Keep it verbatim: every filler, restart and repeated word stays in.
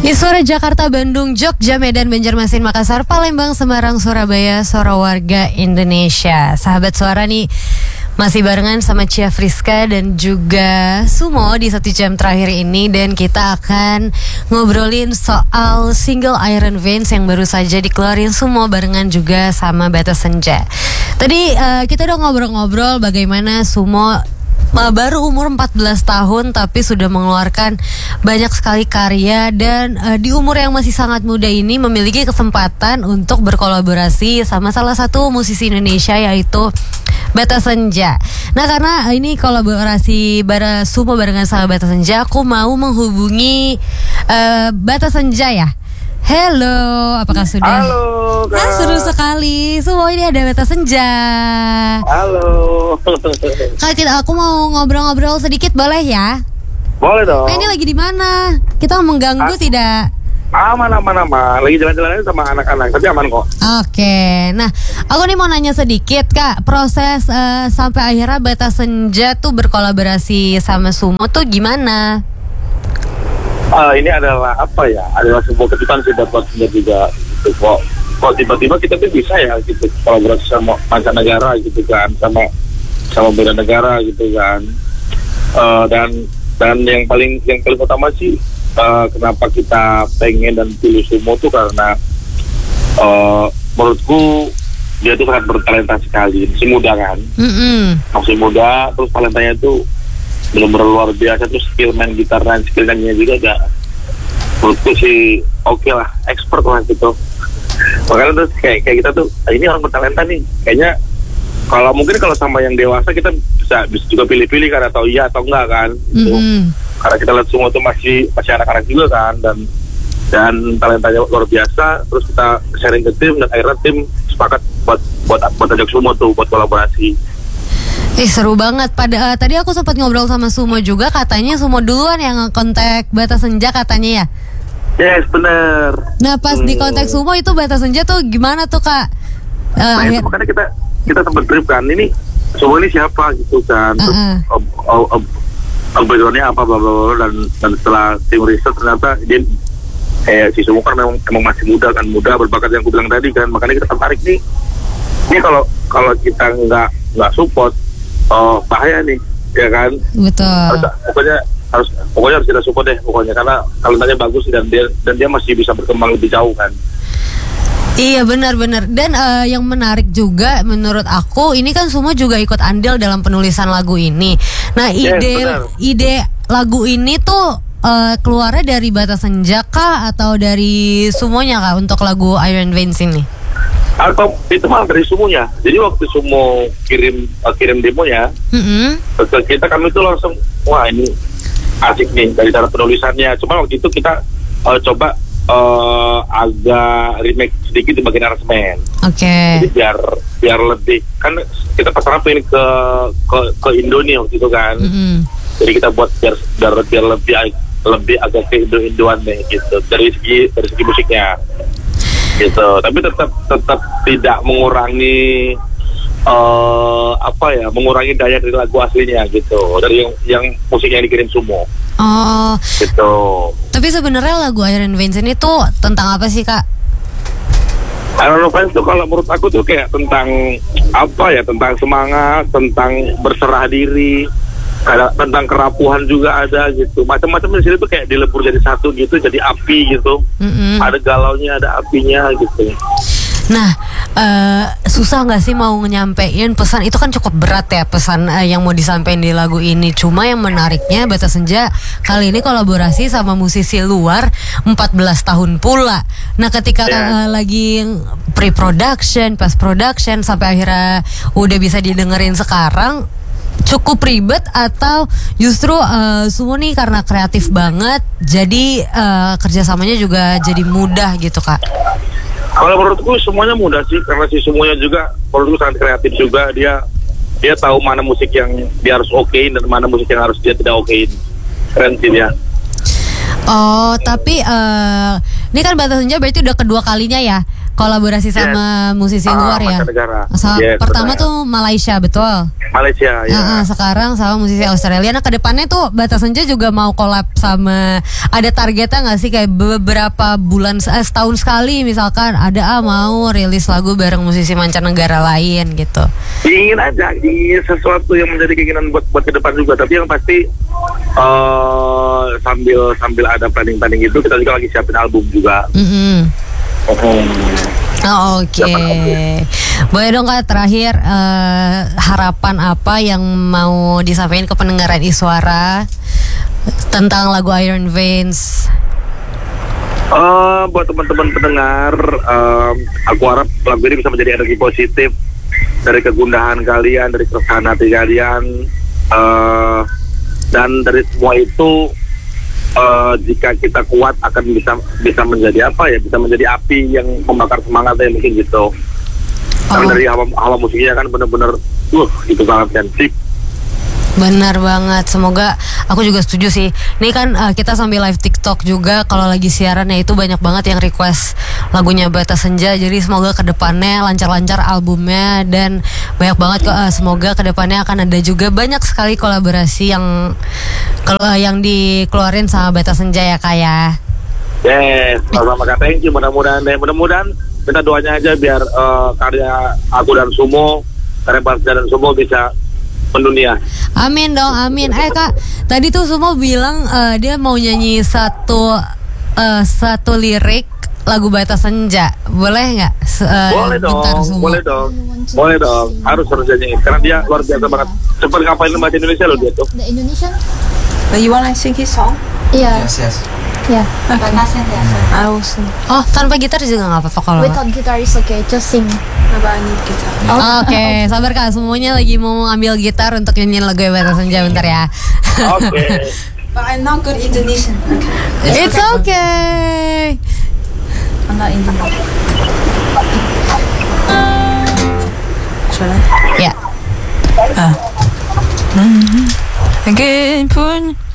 Di suara Jakarta, Bandung, Jogja, Medan, Banjarmasin, Makassar, Palembang, Semarang, Surabaya, suara warga Indonesia. Sahabat suara nih, masih barengan sama Cia Friska dan juga Sumo di satu jam terakhir ini. Dan kita akan ngobrolin soal single Iron Veins yang baru saja dikeluarin Sumo barengan juga sama Bata Senja. Tadi uh, kita udah ngobrol-ngobrol bagaimana Sumo baru umur empat belas tahun tapi sudah mengeluarkan banyak sekali karya. Dan uh, di umur yang masih sangat muda ini memiliki kesempatan untuk berkolaborasi sama salah satu musisi Indonesia, yaitu Bata Senja. Nah, karena ini kolaborasi bara Sumo barengan sama Bata Senja, aku mau menghubungi uh, Bata Senja ya. Halo, apakah sudah? Halo, Kak. Ah, seru sekali. Sumo, ini ada Bata Senja. Halo. Kak, kita aku mau ngobrol-ngobrol sedikit, boleh ya? Boleh dong. Nah, ini lagi di mana? Kita mau mengganggu Ah. tidak? Aman, aman, aman. Lagi jalan-jalan sama anak-anak, tapi aman kok. Oke, nah aku nih mau nanya sedikit Kak. Proses uh, sampai akhirnya Bata Senja tuh berkolaborasi sama Sumo tuh gimana? Uh, ini adalah apa ya? Adalah sebuah kejutan sih buat Senja juga. Gitu. Kok, kok tiba-tiba kita tuh bisa ya gitu kolaborasi sama mancanegara gitu kan, sama sama beda negara gitu kan. Uh, dan dan yang paling yang paling utama sih, uh, kenapa kita pengen dan pilih Sumo tuh karena uh, menurutku dia tuh sangat bertalenta sekali, masih muda kan, Mm-mm. masih muda, terus talentanya tuh benar-benar luar biasa, terus skill main gitar dan skill nyanyinya juga gak, menurutku sih oke okay lah, expert lah gitu. Makanya terus kayak kayak kita tuh, ini orang bertalenta nih, kayaknya kalau mungkin kalau sama yang dewasa kita bisa bisa juga pilih-pilih kan, atau iya atau enggak kan, gitu. Mm-hmm. Karena kita lihat semua tuh masih masih anak-anak juga kan, dan dan talentanya luar biasa. Terus kita sharing ke tim dan akhirnya tim sepakat buat buat buat ajak Sumo tuh buat kolaborasi. Eh, seru banget. Pada uh, tadi aku sempat ngobrol sama Sumo juga, katanya Sumo duluan yang kontak Bata Senja katanya ya. Yes, bener. Nah, pas hmm. di kontak Sumo itu Bata Senja tuh gimana tuh Kak? Uh, Nah akhir... itu makanya kita kita sempat trip kan, ini Sumo ini siapa gitu kan, terus Uh-uh. ob, ob, ob, ob, backgroundnya apa bla bla bla, dan dan setelah tim riset ternyata dia eh si Sumo kan memang emang masih muda kan, muda berbakat yang aku bilang tadi kan, makanya kita tertarik nih. Ini kalau kalau kita nggak nggak support, oh bahaya nih, ya kan? Betul. Harus, pokoknya harus pokoknya harus kita support deh pokoknya, karena talentanya bagus dan dia dan dia masih bisa berkembang lebih jauh kan. Iya, benar-benar. Dan uh, yang menarik juga menurut aku, ini kan Sumo juga ikut andil dalam penulisan lagu ini. Nah, Yes, ide benar. ide lagu ini tuh uh, keluarnya dari Bata Senja kah atau dari Sumonya kah untuk lagu Iron Veins ini? Atau itu malah dari Sumonya. Jadi waktu Sumo kirim uh, kirim demonya Mm-hmm. ke kita, kami tuh langsung wah ini asik nih dari cara penulisannya. Cuma waktu itu kita uh, coba uh, agak remake sedikit di bagian aransemen. Oke. Okay. Jadi biar biar lebih, kan kita pasaran pengen ke ke ke Indo nih waktu itu kan. Mm-hmm. Jadi kita buat biar biar, biar lebih lebih agak ke Indo-Indoan deh gitu dari segi dari segi musiknya gitu. Tapi tetap tetap tidak mengurangi uh, apa ya mengurangi daya dari lagu aslinya gitu, dari yang yang musik yang dikirim Sumo. Oh. Gitu. Tapi sebenarnya lagu Iron Veins ini tuh tentang apa sih Kak? Iron Veins tuh kalau menurut aku tuh kayak tentang apa ya, tentang semangat, tentang berserah diri, ada tentang kerapuhan juga ada gitu, macam-macam di sini tuh kayak dilebur jadi satu gitu, jadi api gitu. Mm-hmm. Ada galaunya, ada apinya gitu. Nah, uh, susah nggak sih mau nyampein pesan itu, kan cukup berat ya pesan uh, yang mau disampaikan di lagu ini. Cuma yang menariknya Bata Senja kali ini kolaborasi sama musisi luar empat belas tahun pula. Nah, ketika Yeah. uh, lagi pre-production, post-production sampai akhirnya udah bisa didengerin sekarang, cukup ribet atau justru uh, Sumo nih karena kreatif banget jadi uh, kerjasamanya juga jadi mudah gitu Kak? Kalau menurutku semuanya mudah sih, karena si semuanya juga menurutku sangat kreatif juga. Dia dia tahu mana musik yang dia harus okein dan mana musik yang harus dia tidak okein. Keren sih dia. Oh, tapi uh, ini kan Bata Senja berarti udah kedua kalinya ya kolaborasi sama musisi Ah, luar ya. mancanegara. Sa- Yes, pertama benar. tuh Malaysia, betul. Malaysia ya. Ah, ah, sekarang sama musisi Australia. Nah, kedepannya tuh Batas Senja juga mau collab sama, ada targetnya nggak sih kayak beberapa bulan eh, setahun sekali misalkan ada ah mau rilis lagu bareng musisi mancanegara lain gitu. Ingin aja, ingin sesuatu yang menjadi keinginan buat buat ke depan juga. Tapi yang pasti eh sambil sambil ada planning-planning itu, kita juga lagi siapin album juga. Mm-mm. Hmm. Oh, oke. Siapin album. Boleh dong Kak terakhir eh, harapan apa yang mau disampaikan ke pendengaran Iswara tentang lagu Iron Veins? Eh, buat teman-teman pendengar, em, aku harap lagu ini bisa menjadi energi positif dari kegundahan kalian, dari keresahan hati kalian, eh, dan dari semua itu, eh, jika kita kuat akan bisa bisa menjadi apa ya, bisa menjadi api yang membakar semangat ya mungkin gitu. Karena Oh. dari hawa, hawa musiknya kan benar-benar, uh, itu sangat intensif. Benar banget, semoga aku juga setuju sih. Ini kan uh, kita sambil live TikTok juga kalau lagi siaran ya itu banyak banget yang request lagunya Batas Senja. Jadi semoga kedepannya lancar-lancar albumnya dan banyak banget kok. Uh, semoga kedepannya akan ada juga banyak sekali kolaborasi yang kalau uh, yang dikeluarin sama Batas Senja ya Kak ya. Yes, sama Kak, thank you. Mudah-mudahan deh, mudah-mudahan kita doanya aja biar eh, karya aku dan Sumo, karya Batas dan Sumo bisa mendunia. Amin dong, amin. Eh Kak, tadi tuh Sumo bilang uh, dia mau nyanyi satu uh, satu lirik lagu Batas Senja. Boleh nggak? Se- uh, Boleh dong, bentar, Sumo. boleh dong, boleh dong. Harus harus nyanyiin karena dia luar biasa banget. Cepat ngapalin bahasa Indonesia loh dia tuh. The Indonesian? But you wanna sing his song? Yeah. Yes, yes. Yeah. I will sing. Oh, tanpa gitar juga nggak apa-apa kalau. Without guitar is okay. Just sing. But I need guitar. Oke, sabar Kak. Semuanya lagi mau ngambil gitar untuk nyanyiin lagu Batas Senja bentar ya. Oke. But I'm not good Indonesian. Okay. It's okay. I'm not Indonesian. Should I? Ya. Ah. Mm-hmm. Again, pun